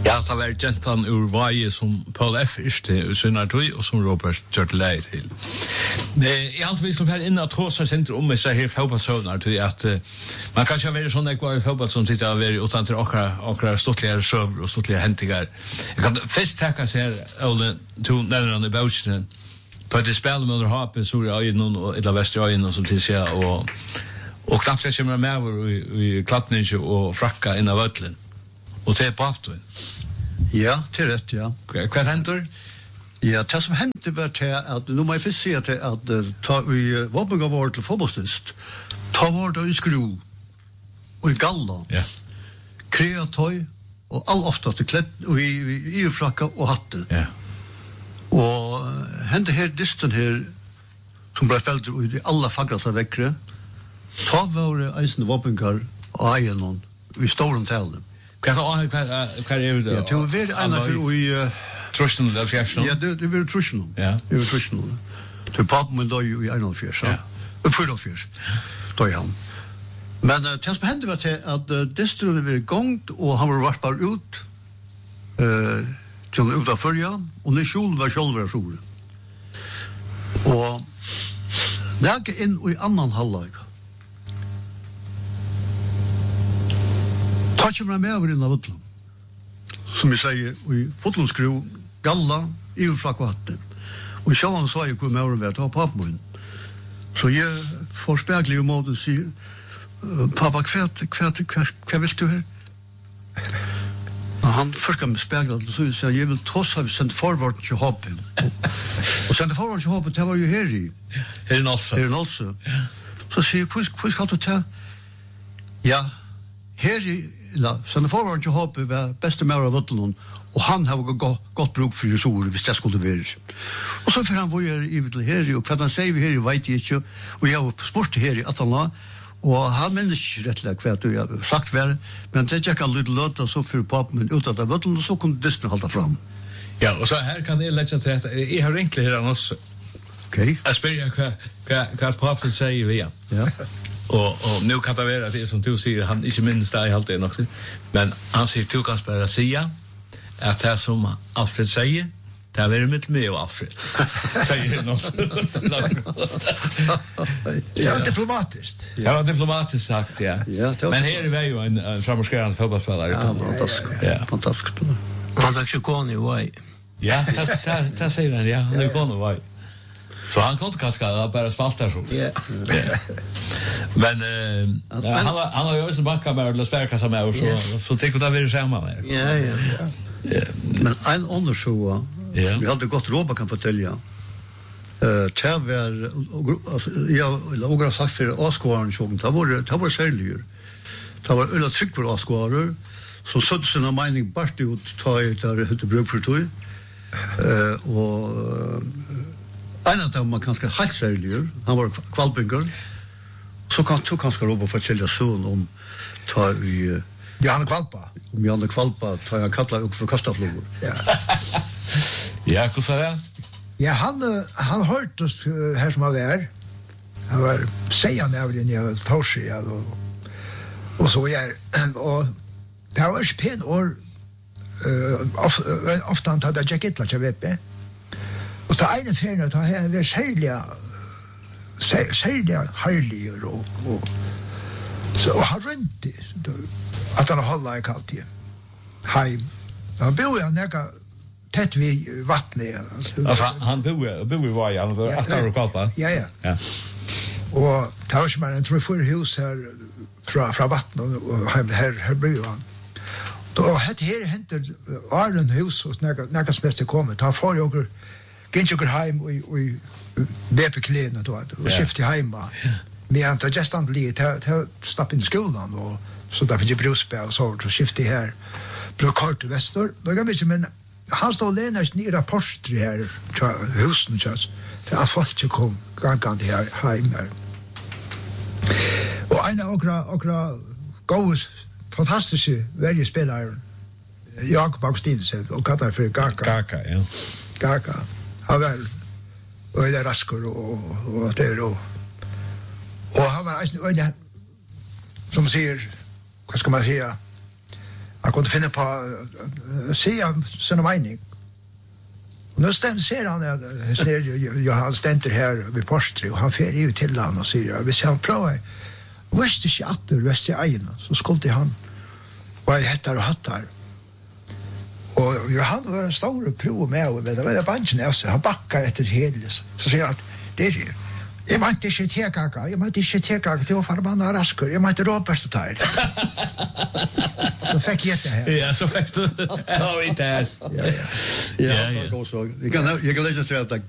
Ja, det var gentan ur Vaje som Paul F. Yrste i Synnartøy og som Robert gjørte leie til. I alt vi som her inne at Håsa senter om seg her fotballsøvner til at man kan ikke være sånn ekvar i fotball som sitter og være utan til okra stortligere søver og stortligere hentinger. Jeg kan først takke seg Ole to nærmere i bausene ta til spillet med under Hapen, Soria Øyden og Illa Vester Øyden som til seg og knapt jeg kommer med i klappning og frakka inn av Øtlen. Og det på aften. Ja, det rett, ja. Hva hender? Ja, det som hendte var til at, nå må jeg først si til at ta i våpenga var til fotballstist, ta var det i skru, og i galla, kreatøy, og all oftast i kledd, og i frakka og hatte. Ja. Og hendte her disten her, som ble spilt i alla fagrasta vekkre, ta var det eisende våpengar og eienon, i storum tale. Hva er det? Ja, til å være ena for i... Trusjen eller fjersen? Ja, det var trusjen. Ja. Det var trusjen. Til pappen min døg i 41, ja. 44, døg han. Men det som hendte var til at destruene var gongt, og han var varpar ut, til ut av førjan, og når kjolen var sjolver av sjolen. Og det er ikke inn i annan halvleg. Ta kommer med over inn av Vutland. Som vi sier, i Vutlandskro, galla, i ufrakvatten. Og i sjåan sa jeg hvor med over ved, ta pappen. Så jeg får speglig om måten og sier, pappa, hva vil du her? Og han først med speglet, så sier jeg vil tås har vi sendt forvart til Håpen. Og sendt forvart til Håpen, det var jo her i. Her i Nolse. Så sier jeg, hvor skal du ta? Ja, her i sen forvart til Håpe var beste mer av Vutland, og han har gått bruk for resor hvis det skulle være. Og så får han være i her, og hva han sier vi her, vet jeg ikke, og jeg har spurt her i 18 år, og han minnes ikke rettelig hva du har sagt var, men det gikk han litt løt, og så fyrir pappen ut av Vutland, og så kunne disken halda fram. Ja, og så her kan jeg lette til at jeg har egentlig her også. Ok. Jeg spør hva pappen sier vi, ja. Og nu kan det være at det som du sier, han ikke minnes det i halvdelen også, men han sier du kan bare si at det som Alfred sier, det har vært mitt med og Alfred. Sier han også. Det var diplomatiskt. Det var diplomatiskt sagt, ja. Men her var jo en framskrivende fotballspelare. Ja, fantastisk. Han var ikke gående i vei. Ja, det sier han, ja. Han er gående i vei. Så han kunde kanske bara spalta så. Ja. Men han har ju också backa med eller spärkassa med och så tycker det vill samma med. Ja. Men en undersöka. Vi hade gått Roba kan fortälja. Det var alltså jag några sagt för Askåren såg det var säljer. Det var ölla tryck för Askåren så sådde sina mening bort ut ta ut där hade bruk för tog. Och en av dem var ganska helt särlig. Han var kvalpinger. Så kan du kanske Roba fortälja son om ta i Janne Kvalpa. Om Janne Kvalpa tar jag kattla upp för kastaflugor. Ja. Ja, hur sa det? Ja, han hört oss här som var här. Han var sägande över den jag torsi och så är och det var ett pen år ofta han hade jacket la chavepe. Och så ena färna ta här det sälja härliga och så har rymt att han hålla i kallt igen. Heim. Han bor ju nära tätt vid vattnet. Alltså han bor i Vaje, han var 8 år kvar. Ja. Och det var som en treffer hus här från vattnet och här bor han. Då hade här hänt Arden hus och några semester kommer ta för jag gick hem och BP kläderna då och skifta hem. Men han tar just inte stopp in skolan och så där för brusbär och så skifta här. Brokart till väster. Då kan vi men han står länas ner rapporter här till husen just. Det har fått ju kom gång det här hem här. Och en och gås fantastiska väldigt spelare Jakob Augustinsen och kallar för Gaka. Gaka. Han var och det raskor och det då. Och han var alltså som säger vad ska man säga Han kunde finna på att säga sin mening. Och nu ser han att han ständer här vid Porstre och han fer ju till han och säger hvis han prövar visste inte att det visste egen så skulle han vad heter och hattar. Och Johan var en stor prov med och det var banken alltså han backar efter hela så säger han det är jag måste inte tekaka, jag måste inte tekaka till att förbanna raskor, jag måste råpa så där. Så fick jag det här. Ja, så fick du. Ja, inte här. Ja, så. Jag kan läsa så att